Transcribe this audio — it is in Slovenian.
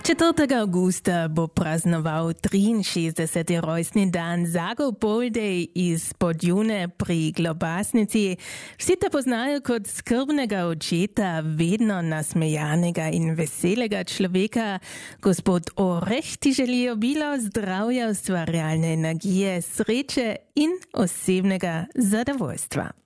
4. augusta bo praznoval 63. rojstni dan Zago Poldej iz Podjune pri Globasnici. Vsi te poznajo kot skrbnega očeta, vedno nasmejanega in veselega človeka. Gospod Oreh ti želi obilo zdravja, ustvarjalne energije, sreče in osebnega zadovoljstva.